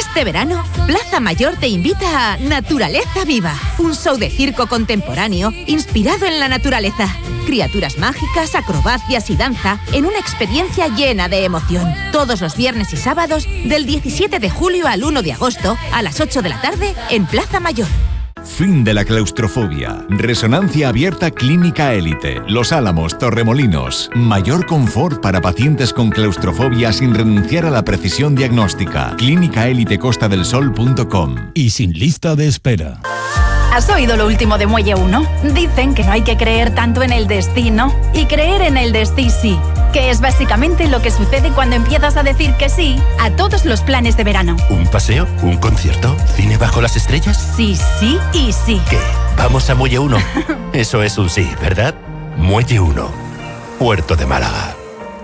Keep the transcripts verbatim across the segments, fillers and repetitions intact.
Este verano, Plaza Mayor te invita a Naturaleza Viva, un show de circo contemporáneo inspirado en la naturaleza. Criaturas mágicas, acrobacias y danza en una experiencia llena de emoción. Todos los viernes y sábados, del diecisiete de julio al uno de agosto, a las ocho de la tarde, en Plaza Mayor. Fin de la claustrofobia. Resonancia abierta Clínica Élite. Los Álamos, Torremolinos. Mayor confort para pacientes con claustrofobia sin renunciar a la precisión diagnóstica. clínica élite costa del sol punto com. Y sin lista de espera. ¿Has oído lo último de Muelle uno? Dicen que no hay que creer tanto en el destino y creer en el destí sí, que es básicamente lo que sucede cuando empiezas a decir que sí a todos los planes de verano. ¿Un paseo? ¿Un concierto? ¿Cine bajo las estrellas? Sí, sí y sí. ¿Qué? ¿Vamos a Muelle uno? Eso es un sí, ¿verdad? Muelle uno, Puerto de Málaga.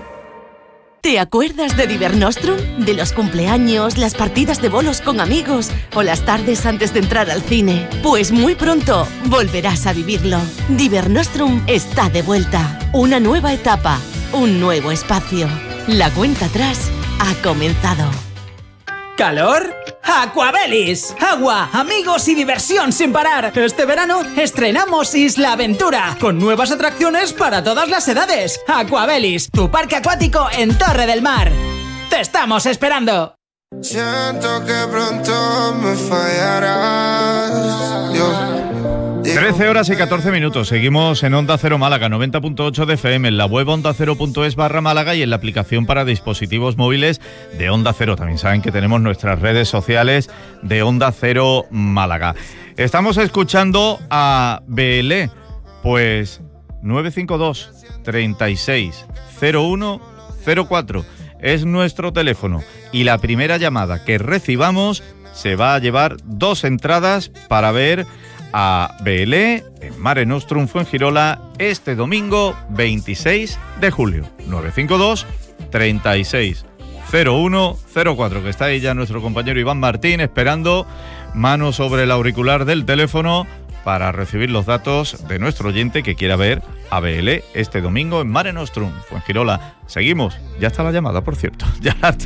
¿Te acuerdas de Divernostrum? De los cumpleaños, las partidas de bolos con amigos o las tardes antes de entrar al cine. Pues muy pronto volverás a vivirlo. Divernostrum está de vuelta. Una nueva etapa, un nuevo espacio. La cuenta atrás ha comenzado. ¿Calor? ¡Aquabelis! Agua, amigos y diversión sin parar. Este verano estrenamos Isla Aventura, con nuevas atracciones para todas las edades. Aquabelis, tu parque acuático en Torre del Mar. ¡Te estamos esperando! Siento que pronto me fallarás. Yo... trece horas y catorce minutos. Seguimos en Onda Cero Málaga, noventa punto ocho de F M, en la web onda cero punto es barra Málaga y en la aplicación para dispositivos móviles de Onda Cero. También saben que tenemos nuestras redes sociales de Onda Cero Málaga. Estamos escuchando a Belé, pues nueve cinco dos, treinta y seis, cero uno cero cuatro es nuestro teléfono y la primera llamada que recibamos se va a llevar dos entradas para ver a Belé en Mare Nostrum Fuengirola este domingo veintiséis de julio. nueve cinco dos, treinta y seis, cero uno cero cuatro, que está ahí ya nuestro compañero Iván Martín esperando, mano sobre el auricular del teléfono para recibir los datos de nuestro oyente que quiera ver a Belé este domingo en Mare Nostrum Fuengirola. Seguimos, ya está la llamada, por cierto, ya la está